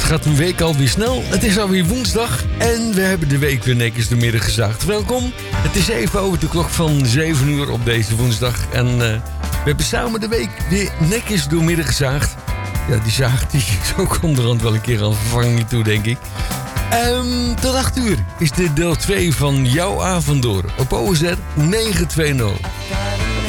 Wat gaat een week alweer snel? Het is alweer woensdag en we hebben de week weer netjes de middag gezaagd. Welkom, het is even over de klok van 7 uur op deze woensdag. En we hebben samen de week weer netjes doormidden gezaagd. Ja, die zaag die is ook onderhand wel een keer aan vervanging toe, denk ik. Tot 8 uur is dit deel 2 van jouw avond door op OSR 920.